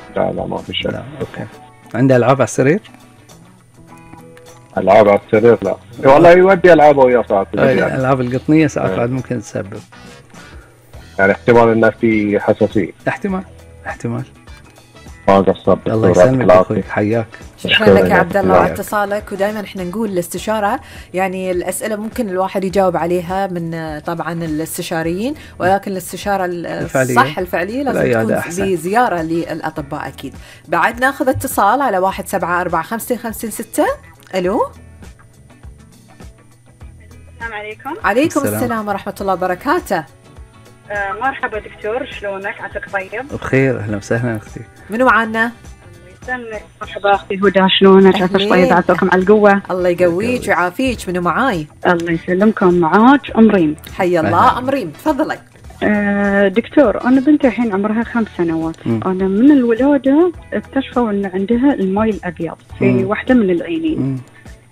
لا لا ما في شيء. لا اوكي. عنده العاب على السرير؟ العاب على السرير لا والله يودي العابه ويا ساعات يعني. الالعاب القطنيه ساعات بعد ممكن تسبب يعني احتمال انه في حساسيه. احتمال ما قصرت. الله يسلمك اخوي، حياك. شكرا لك يا عبد الله على اتصالك. ودائما احنا نقول الاستشاره يعني الاسئله ممكن الواحد يجاوب عليها من طبعا الاستشاريين، ولكن الاستشاره الصح الفعليه لازم تكون بزياره للاطباء اكيد. بعد ناخذ اتصال على 174556. الو السلام عليكم. عليكم السلام ورحمه الله وبركاته. مرحبا دكتور، شلونك؟ عساك طيب؟ بخير، اهلا وسهلا اختي. منو معانا؟ الله يسلمك. مرحبا اختي هدى، شلونك؟ عساك طيب؟ عساكم على القوه. الله يقويك ويعافيك. منو معاي؟ الله يسلمكم. معاك أمريم. حي الله أمريم، تفضلي. دكتور، انا بنتي الحين عمرها 5 سنوات. انا من الولاده اكتشفوا ان عندها الماي الابيض في واحده من العينين.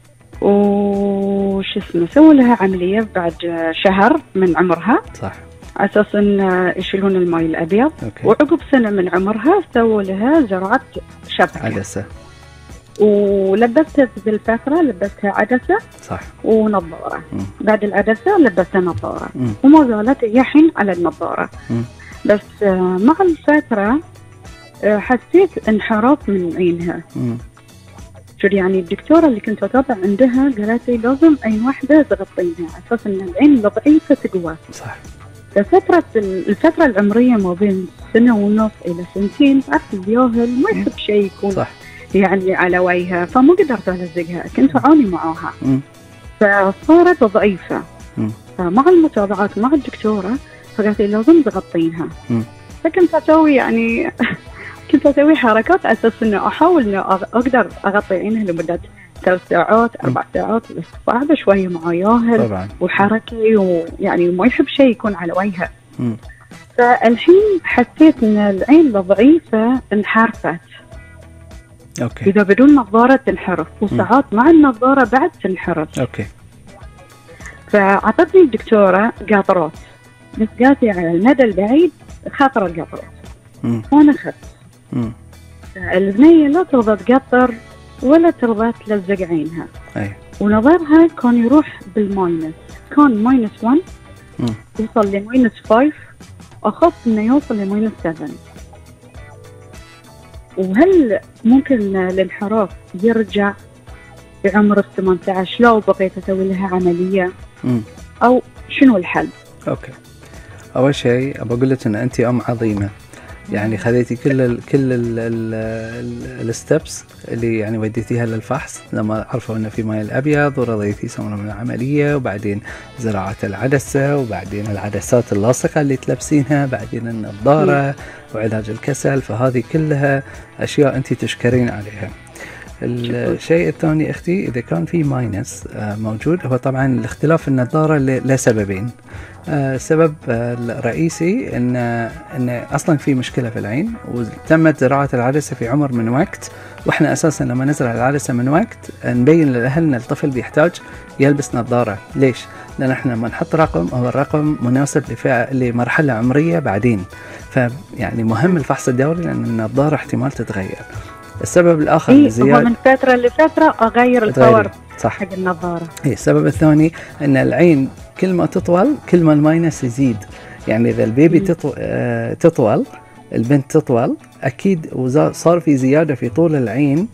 وش اسمه، سووا لها عمليه بعد شهر من عمرها. صح. على اساس ان يشيلون الماء الابيض. وعقب سنه من عمرها سووا لها زراعه شبكه عدسه. ولبستها في الفتره، لبستها عدسه. صح. ونظاره. بعد العدسه لبستها نظاره. وما زالت هي الحين على النظاره. بس مع الفتره حسيت انحراف من عينها. شو يعني الدكتورة اللي كنت أتابع عندها قالت لي لازم عين واحدة تغطينها على أساس إن العين الضعيفة تقوى. صح. الفترة العمرية ما بين 1.5 سنة إلى 2 سنين، عرفت الياهل ما يحب شيء يكون صح. يعني على وجهها، فما قدرت ألزقها، كنت أعاني معاها. فصارت ضعيفة. فمع المتابعات مع الدكتورة فقالت لي لازم تغطينها. فكنت أسوي يعني كنت أسوي حركات على أساس إنه أحاول إنه أقدر أغطي عينها لمدة 3 ساعات 4 ساعات، بس صعبة شوية مع ياهل وحركي، ويعني ما يحب شيء يكون على وجهه. فالحين حسيت إن العين الضعيفة انحرفت. أوكي. إذا بدون نظارة تنحرف، وساعات مع النظارة بعد تنحرف. أوكي. فعطتني الدكتورة قاطرات، بس قالت لي على المدى البعيد خاطر القاطرات. وأنا خدت. البنية لا ترضى تقطر ولا ترضى تلزق عينها. ونظرها كان يروح بالماينس، كان -1 يوصل ل-5، أخف إنه يوصل ل-7. وهل ممكن الانحراف يرجع بعمر 18 لو بقيت أسوي لها عملية؟ أو شنو الحل؟ أوكي. أول شيء أقول لك إن أنت أم عظيمة، يعني خذيتي كل الستبس اللي يعني وديتيها للفحص لما عرفوا انه في ماء الابيض، ورضيتي تسوون من العمليه، وبعدين زراعه العدسه، وبعدين العدسات اللاصقه اللي تلبسينها، بعدين النظاره وعلاج الكسل. فهذه كلها اشياء انت تشكرين عليها. الشيء الثاني اختي، اذا كان في ماينس موجود، هو طبعا الاختلاف النظاره لسببين. السبب الرئيسي ان اصلا في مشكله في العين، وتمت زراعه العدسه في عمر من وقت، واحنا اساسا لما نزرع العدسه من وقت نبين للاهل ان الطفل بيحتاج يلبس نظاره. ليش؟ لان احنا لما نحط رقم، هو الرقم مناسب لمرحله عمريه بعدين، فيعني مهم الفحص الدوري لان النظاره احتمال تتغير. السبب الآخر هو من فترة لفترة أغير الباور حق النظارة. السبب الثاني أن العين كل ما تطول كل ما الماينس يزيد. يعني إذا البيبي تطول، البنت تطول، أكيد صار في زيادة في طول العين،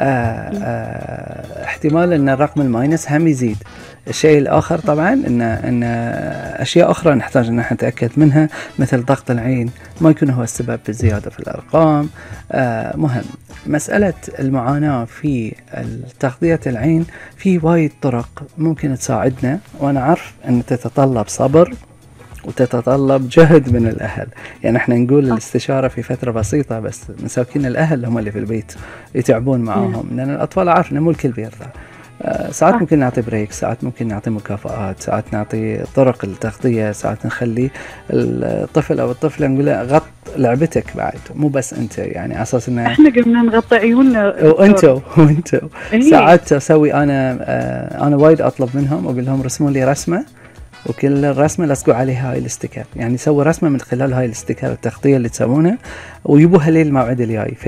احتمال أن الرقم الماينس هم يزيد. الشيء الآخر طبعا أن أشياء أخرى نحتاج أن نتأكد منها، مثل ضغط العين ما يكون هو السبب في الزيادة في الأرقام. مهم مسألة المعاناة في تغذية العين، في وايد طرق ممكن تساعدنا، وأنا عارف أن تتطلب صبر وتتطلب جهد من الأهل. يعني احنا نقول الاستشارة في فترة بسيطة، بس مساكين الأهل هم اللي في البيت يتعبون معهم، لأن الأطفال عارفنا مو الكل بيرضى. ساعات ممكن نعطي بريك، ساعات ممكن نعطي مكافآت، ساعات نعطي طرق التغذية، ساعات نخلي الطفل أو الطفلة نقول له غط لعبتك بعد، مو بس أنت، يعني على أساس إنه إحنا قمنا نغطي عيوننا وأنتوا ساعات أسوي أنا وايد أطلب منهم، أقول لهم رسموا لي رسمة، وكل الرسمة لصقوا عليها هاي الاستيكر، يعني سووا رسمة من خلال هاي الاستيكر التغطية اللي تسوونها، ويبوها لي الموعد الجاي.